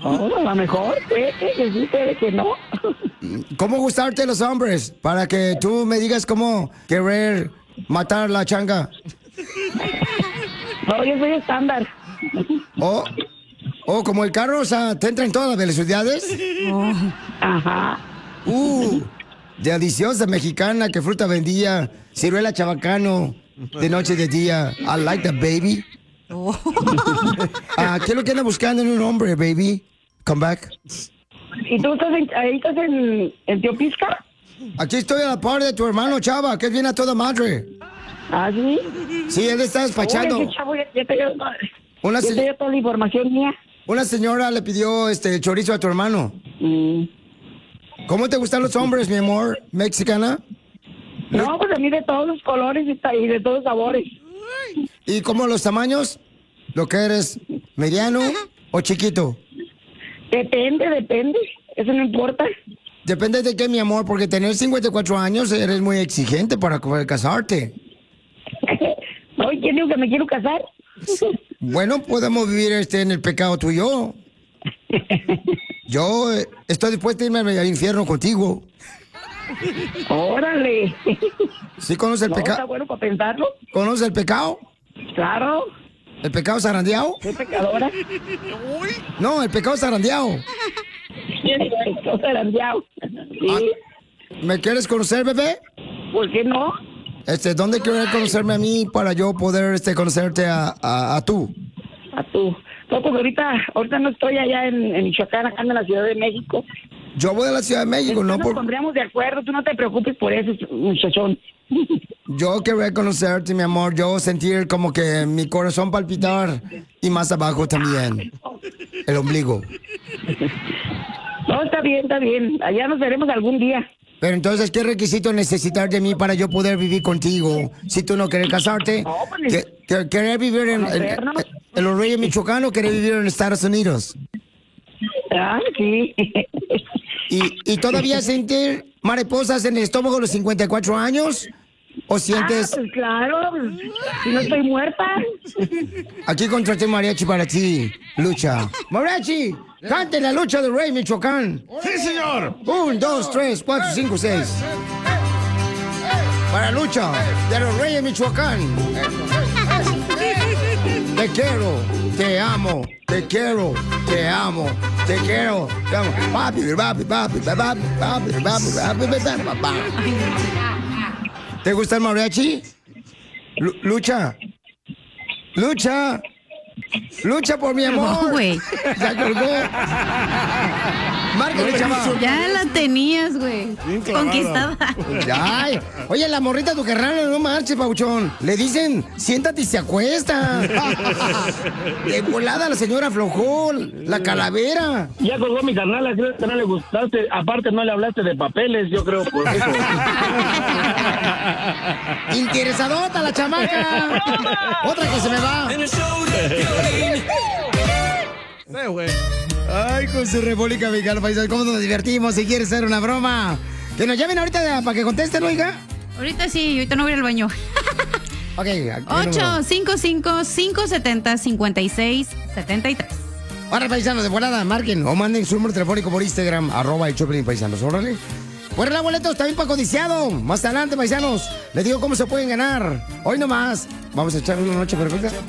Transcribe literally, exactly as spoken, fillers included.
Oh, a lo mejor, puede que sí, puede que no. ¿Cómo gustarte los hombres? Para que tú me digas cómo querer matar la changa. No, yo soy estándar. O, o como el carro, o sea, ¿te entra en todas las velocidades? Oh. Ajá. Uh, deliciosa mexicana, que fruta vendía, ciruela chabacano, de noche y de día. I like that, baby. Oh. Ah, ¿qué es lo que anda buscando en un hombre, baby? Come back. ¿Y tú estás en, ahí estás en, en Teopisca? Aquí estoy a la par de tu hermano Chava, que es bien a toda madre. ¿Ah, sí? Sí, él está despachando. Oye, chavo, ya, ya te dio, Una ya te dio toda la información mía. Una señora le pidió este chorizo a tu hermano. Mm. ¿Cómo te gustan los hombres, mi amor, mexicana? No, pues a mí de todos los colores y, y de todos los sabores. ¿Y cómo los tamaños? ¿Lo que eres, mediano o chiquito? Depende, depende. Eso no importa. Depende de qué, mi amor, porque tener cincuenta y cuatro años eres muy exigente para poder casarte. No, ¿quién dijo que me quiero casar? Bueno, podemos vivir este en el pecado tú y yo. Yo eh, estoy dispuesto a irme al infierno contigo. Órale. ¿Sí conoce el No, pecado? está bueno para pensarlo. ¿Conoce el pecado? Claro. ¿El pecado zarandeado? ¿Soy pecadora? No, el pecado zarandeado. El pecado zarandeado. Sí. Ah, ¿me quieres conocer, bebé? ¿Por qué no? Este, ¿dónde quieres conocerme a mí para yo poder este, conocerte a, a, a tú? A tú. No, pues ahorita, ahorita no estoy allá en, en Michoacán, acá en la Ciudad de México. Yo voy a la Ciudad de México, no nos por... pondríamos de acuerdo, tú no te preocupes por eso, muchachón. Yo quería conocerte, mi amor, yo sentir como que mi corazón palpitar y más abajo también, el ombligo. No, está bien, está bien, allá nos veremos algún día. Pero entonces, ¿qué requisito necesitar de mí para yo poder vivir contigo? Si tú no quieres casarte, no, pues, ¿qué, qué, ¿querer vivir en, en, en, en los Reyes Michoacán o querer vivir en Estados Unidos? Ah, sí. ¿Y, y todavía sentir mariposas en el estómago a los cincuenta y cuatro años? ¿O sientes...? Ah, pues claro, si no estoy muerta. Aquí contraté mariachi para ti, Lucha. ¡Mariachi! ¡Cante la lucha del Rey Michoacán! ¡Sí, señor! Un, dos, tres, cuatro, cinco, seis. Para Lucha de los Reyes Michoacán. Te quiero, te amo, te quiero, te amo, te quiero, te amo. Papi, papi, papi, papi, papi, papi, papi, papi. ¿Te gusta el mariachi? Lu- Lucha. Lucha. Lucha por mi amor. No, güey. Ya colgó. Márcale, chaval. Ya la tenías, güey. Conquistada. Ay, oye, la morrita tu carnal, no marches, pauchón. Le dicen, siéntate y se acuesta. De volada la señora aflojó, la calavera. Ya colgó mi carnal, creo que no le gustaste. Aparte no le hablaste de papeles, yo creo por eso. Interesadota la chamaca. Otra que se me va. Sí, güey. Ay, con su República Mexicana, paisano, cómo nos divertimos. Si quieres hacer una broma, que nos llamen ahorita para que contesten, oiga. Ahorita sí, ahorita no voy al baño. Ok, ocho cinco cinco, cinco siete cero, cinco seis siete tres. Ahora, paisanos, de volada, marquen o manden su número telefónico por Instagram, arroba el Choplin Paisanos, órale. Fuera el boletos, también para codiciado. Más adelante, paisanos, les digo cómo se pueden ganar. Hoy nomás, vamos a echar una noche perfecta.